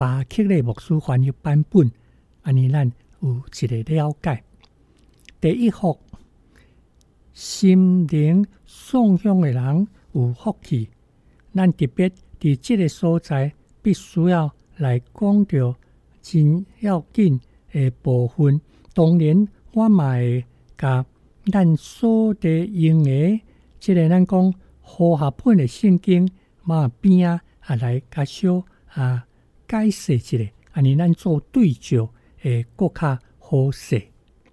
巴克勒牧师翻译版本，安尼咱有一个了解。第一幅，心灵送向的人有福气。咱特别伫这个所在，必须要来讲到真要紧的部分。当然，我嘛会甲咱所地用的这个咱讲和合本的圣经嘛边来甲小解释一下，安尼咱做对照会更较好势。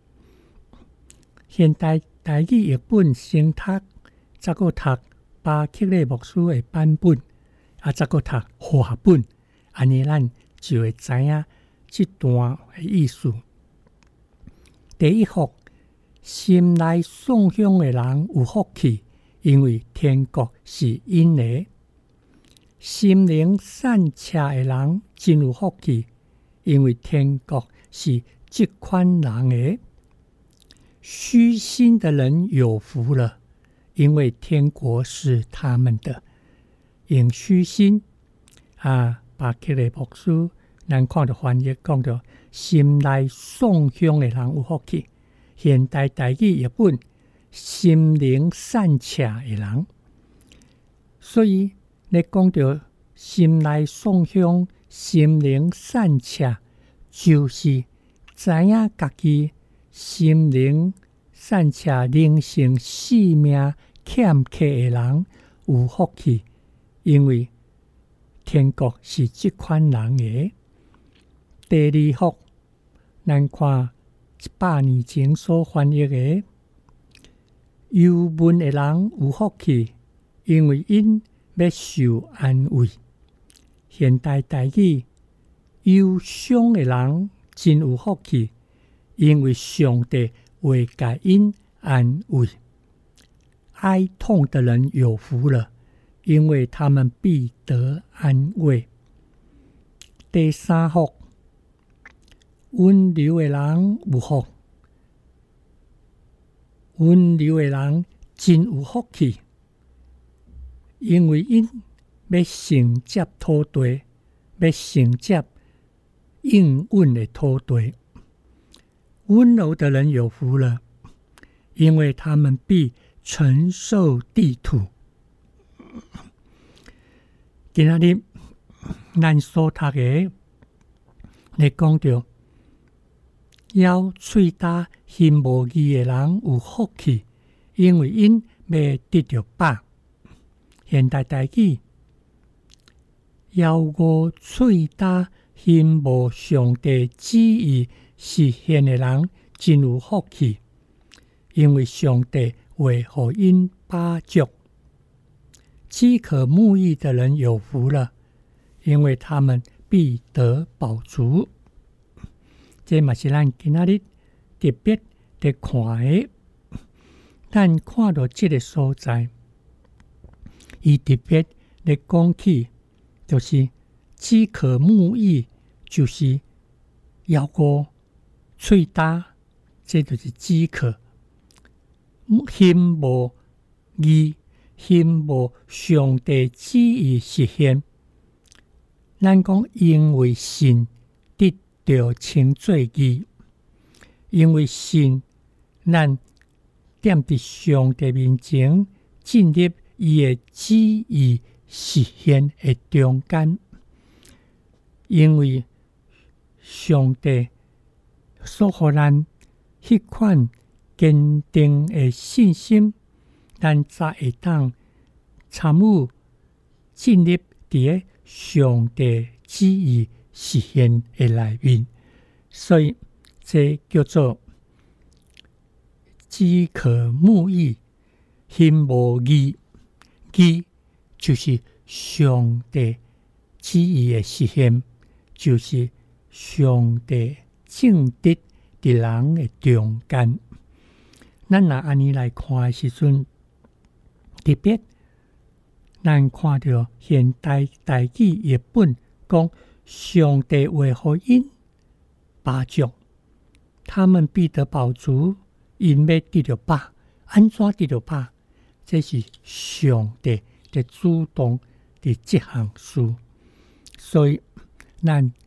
现代台语译本先读，再个读巴克勒牧师的版本，再个读和合本，安尼咱就会知影这段的意思。第一幅，心内送向的人有福气，因为天国是因的；心灵善车的人真有福气，因为天国是这款人的。虚心的人有福了，因为天国是他们的。用虚心巴克勒牧师咱看到翻译讲到心内送向的人有福气。现代台语译本心灵善车的人，所以你讲到心内送向心灵善车，就是知影家己心灵善车灵性性命欠缺的人有福气，因为天国是这款人的。第二幅，咱看100年前所翻译的忧闷的人有福气，因为因要受安慰。现代台语忧伤的人真有福气，因为上帝会甲因安慰。哀痛的人有福了，因为他们必得安慰。第三幅，温柔的人有福，温柔的人真有福气，因为因要承接土地，要承接应允的土地。温柔的人有福了，因为他们必承受地土。今仔日咱所读的，你讲到要喙焦心无义的人有福气，因为因要得到饱。现代台语要我喙焦心无上帝旨意实现的人真有福气，因为上帝会互因饱足。饥渴慕义的人有福了，因为他们必得饱足。这嘛是咱今仔日特别在看的。咱看到这个所在，伊特别在讲起，就是饥渴慕义，就是要过喙焦，这就是饥渴。心无义，心无上帝旨意实现。咱讲因为信得到称作义，因为信咱踮伫上帝面前进入伊的旨意实现的中间，因为上帝所予咱迄款坚定的信心，咱才会当参与进入伫上帝旨意实现的内面。所以这叫做饥渴慕义，心无义。义就是上帝旨意的实现，就是上帝正直伫人的中间。咱若安尼来看的时阵，特别咱看到现代台语译本讲，上帝会互因饱足，他们必得饱足，因要得到饱。安怎得到饱？这是上帝的主动的这项事。所以咱